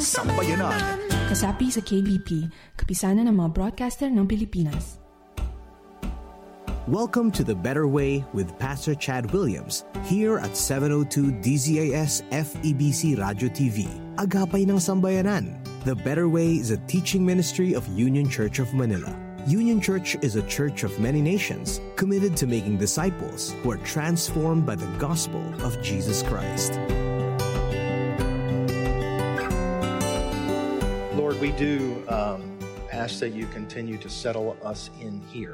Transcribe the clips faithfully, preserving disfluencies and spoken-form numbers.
Sambayanan. Kasapi sa K B P, kapisanan ng mga broadcaster ng Pilipinas. Welcome to The Better Way with Pastor Chad Williams here at seven oh two D Z A S F E B C Radio T V. Agapay ng Sambayanan. The Better Way is a teaching ministry of Union Church of Manila. Union Church is a church of many nations committed to making disciples who are transformed by the gospel of Jesus Christ. Lord, we do um, ask that you continue to settle us in here.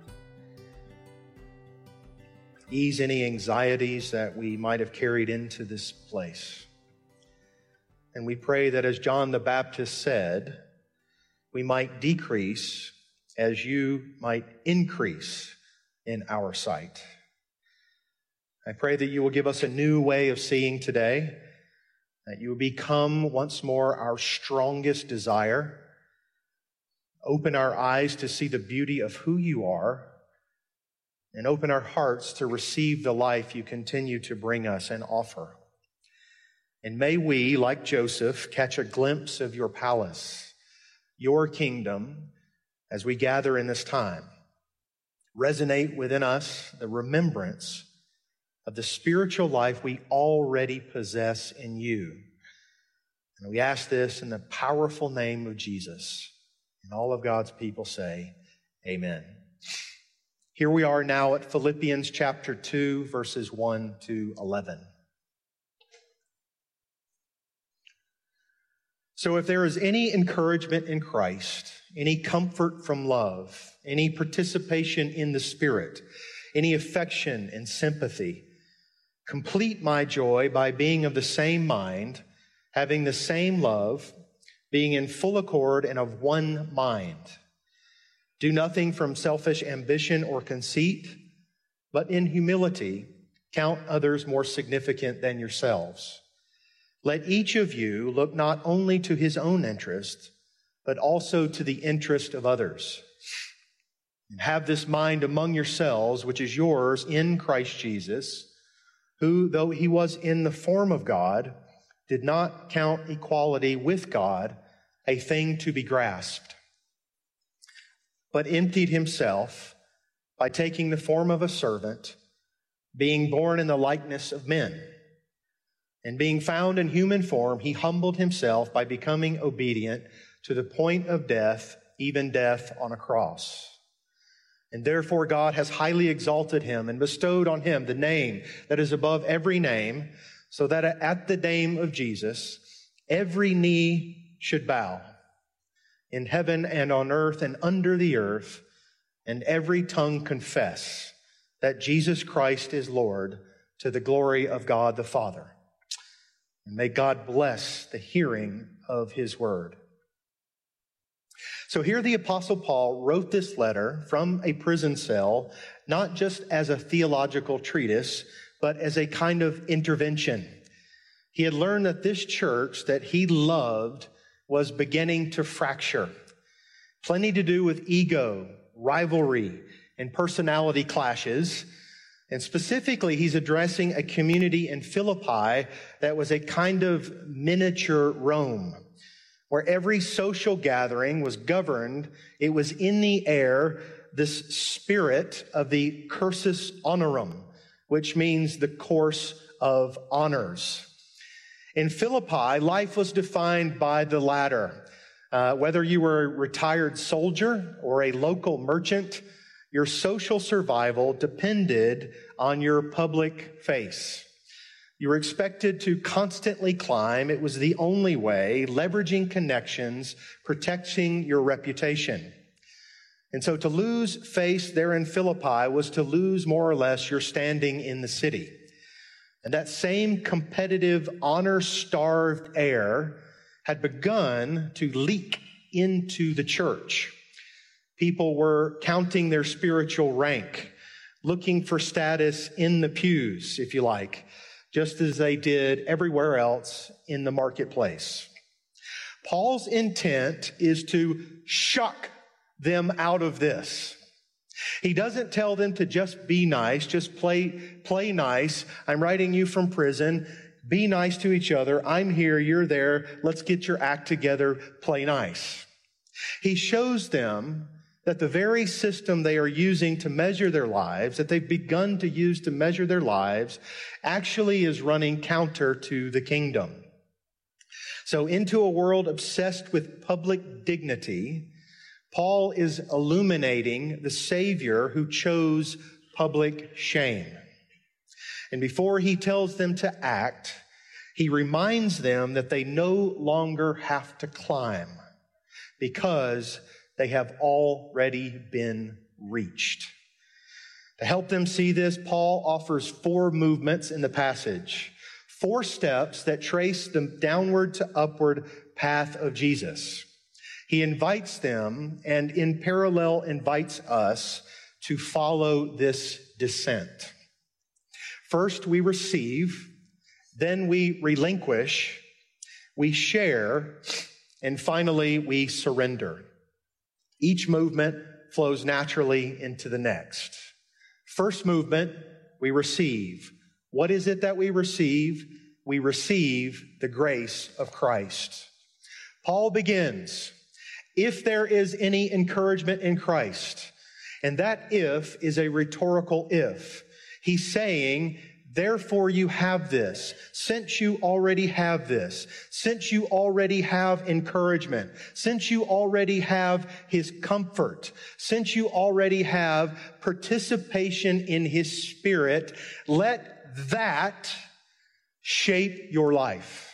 Ease any anxieties that we might have carried into this place. And we pray that as John the Baptist said, we might decrease as you might increase in our sight. I pray that you will give us a new way of seeing today, that you will become once more our strongest desire. Open our eyes to see the beauty of who you are, and open our hearts to receive the life you continue to bring us and offer. And may we, like Joseph, catch a glimpse of your palace, your kingdom, as we gather in this time. Resonate within us the remembrance of the spiritual life we already possess in you. And we ask this in the powerful name of Jesus. And all of God's people say, amen. Here we are now at Philippians chapter two, verses one to eleven. So if there is any encouragement in Christ, any comfort from love, any participation in the Spirit, any affection and sympathy, complete my joy by being of the same mind, having the same love, being in full accord and of one mind. Do nothing from selfish ambition or conceit, but in humility count others more significant than yourselves. Let each of you look not only to his own interest, but also to the interest of others. And have this mind among yourselves, which is yours in Christ Jesus, who, though he was in the form of God, did not count equality with God a thing to be grasped, but emptied himself by taking the form of a servant, being born in the likeness of men. And being found in human form, he humbled himself by becoming obedient to the point of death, even death on a cross. And therefore God has highly exalted him and bestowed on him the name that is above every name, so that at the name of Jesus, every knee should bow, in heaven and on earth and under the earth, and every tongue confess that Jesus Christ is Lord, to the glory of God the Father. And may God bless the hearing of his word. So here the Apostle Paul wrote this letter from a prison cell, not just as a theological treatise, but as a kind of intervention. He had learned that this church that he loved was beginning to fracture. Plenty to do with ego, rivalry, and personality clashes. And specifically, he's addressing a community in Philippi that was a kind of miniature Rome, where every social gathering was governed. It was in the air, this spirit of the cursus honorum, which means the course of honors. In Philippi, life was defined by the latter. Uh, whether you were a retired soldier or a local merchant, your social survival depended on your public face. You were expected to constantly climb. It was the only way, leveraging connections, protecting your reputation. And so to lose face there in Philippi was to lose more or less your standing in the city. And that same competitive, honor-starved air had begun to leak into the church. People were counting their spiritual rank, looking for status in the pews, if you like, just as they did everywhere else in the marketplace. Paul's intent is to shock them out of this. He doesn't tell them to just be nice, just play, play nice. I'm writing you from prison. Be nice to each other. I'm here, you're there. Let's get your act together. Play nice. He shows them that the very system they are using to measure their lives, that they've begun to use to measure their lives, actually is running counter to the kingdom. So into a world obsessed with public dignity, Paul is illuminating the Savior who chose public shame. And before he tells them to act, he reminds them that they no longer have to climb because they have already been reached. To help them see this, Paul offers four movements in the passage, four steps that trace the downward to upward path of Jesus. He invites them and in parallel invites us to follow this descent. First, we receive, then we relinquish, we share, and finally, we surrender. Each movement flows naturally into the next. First movement, we receive. What is it that we receive? We receive the grace of Christ. Paul begins, if there is any encouragement in Christ, and that if is a rhetorical if. He's saying, therefore you have this, since you already have this, since you already have encouragement, since you already have his comfort, since you already have participation in his Spirit, let that shape your life.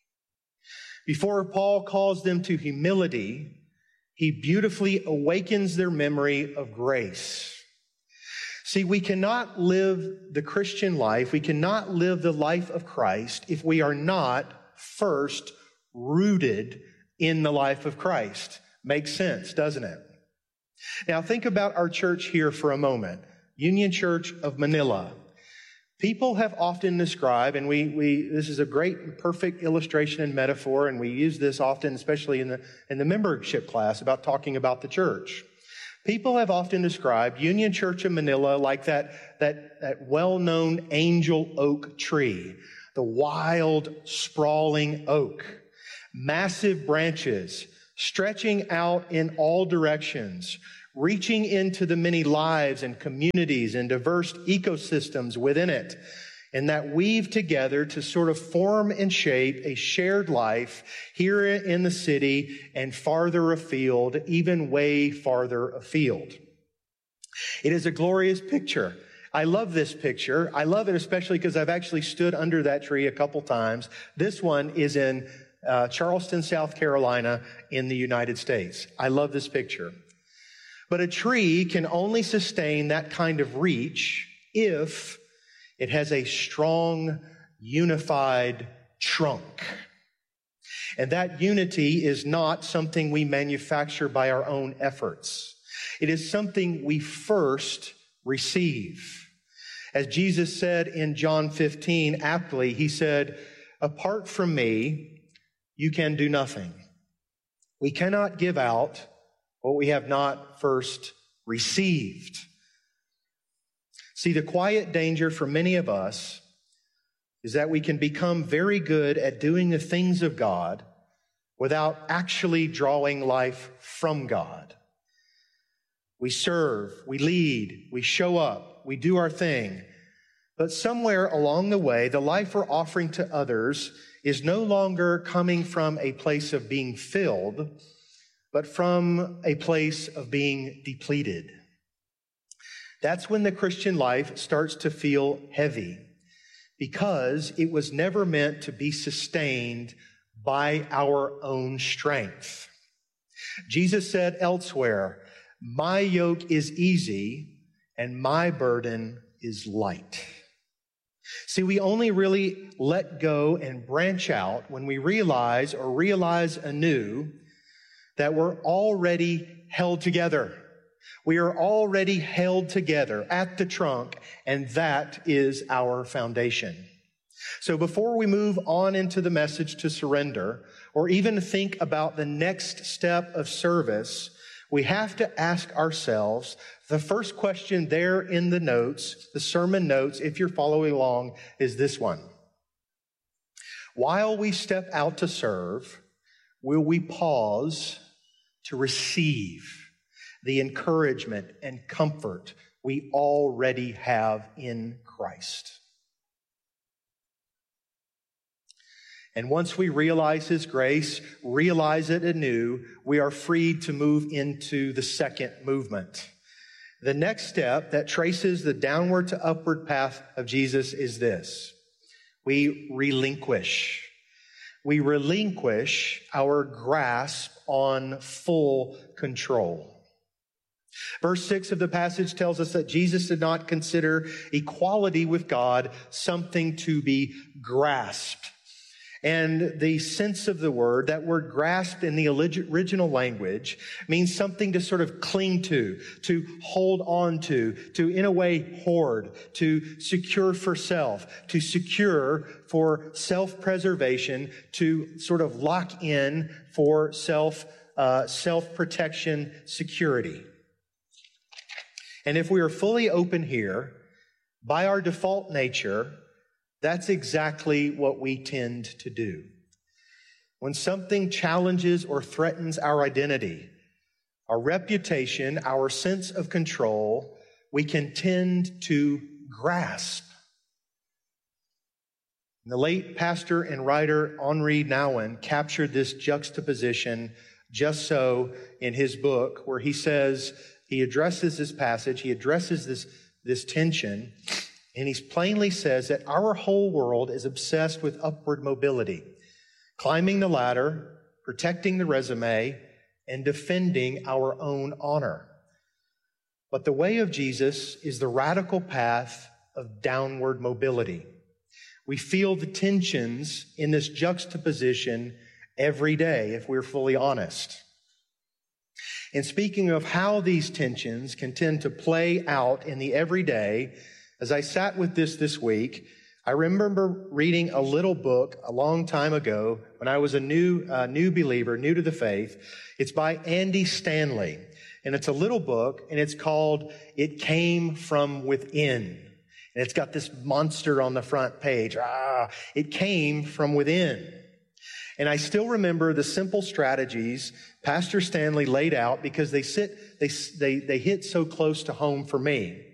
Before Paul calls them to humility, he beautifully awakens their memory of grace. See, we cannot live the Christian life, we cannot live the life of Christ if we are not first rooted in the life of Christ. Makes sense, doesn't it? Now think about our church here for a moment. Union Church of Manila. People have often described, and we, we, this is a great, perfect illustration and metaphor, and we use this often, especially in the, in the membership class about talking about the church. People have often described Union Church of Manila like that, that, that well-known angel oak tree, the wild, sprawling oak, massive branches stretching out in all directions, reaching into the many lives and communities and diverse ecosystems within it, and that weave together to sort of form and shape a shared life here in the city and farther afield, even way farther afield. It is a glorious picture. I love this picture. I love it especially because I've actually stood under that tree a couple times. This one is in uh, Charleston, South Carolina in the United States. I love this picture. But a tree can only sustain that kind of reach if it has a strong, unified trunk. And that unity is not something we manufacture by our own efforts. It is something we first receive. As Jesus said in John fifteen, aptly, he said, apart from me, you can do nothing. We cannot give out what we have not first received. See, the quiet danger for many of us is that we can become very good at doing the things of God without actually drawing life from God. We serve, we lead, we show up, we do our thing. But somewhere along the way, the life we're offering to others is no longer coming from a place of being filled, but from a place of being depleted. That's when the Christian life starts to feel heavy, because it was never meant to be sustained by our own strength. Jesus said elsewhere, my yoke is easy and my burden is light. See, we only really let go and branch out when we realize or realize anew that we're already held together. We are already held together at the trunk, and that is our foundation. So before we move on into the message to surrender, or even think about the next step of service, we have to ask ourselves, the first question there in the notes, the sermon notes, if you're following along, is this one. While we step out to serve, will we pause to receive the encouragement and comfort we already have in Christ? And once we realize His grace, realize it anew, we are free to move into the second movement. The next step that traces the downward to upward path of Jesus is this. We relinquish. We relinquish our grasp on full control. Verse six of the passage tells us that Jesus did not consider equality with God something to be grasped. And the sense of the word, that word grasped in the original language, means something to sort of cling to, to hold on to, to in a way hoard, to secure for self, to secure for self-preservation, to sort of lock in for self, uh, self-protection security. And if we are fully open here, by our default nature, that's exactly what we tend to do. When something challenges or threatens our identity, our reputation, our sense of control, we can tend to grasp. The late pastor and writer Henri Nouwen captured this juxtaposition just so in his book, where he says, he addresses this passage, he addresses this, this tension, and he plainly says that our whole world is obsessed with upward mobility, climbing the ladder, protecting the resume, and defending our own honor. But the way of Jesus is the radical path of downward mobility. We feel the tensions in this juxtaposition every day, if we're fully honest. And speaking of how these tensions can tend to play out in the everyday, as I sat with this this week, I remember reading a little book a long time ago when I was a new uh, new believer, new to the faith. It's by Andy Stanley, and it's a little book, and it's called It Came From Within. And it's got this monster on the front page. Ah, it came from within. And I still remember the simple strategies Pastor Stanley laid out because they sit, they, they, they hit so close to home for me.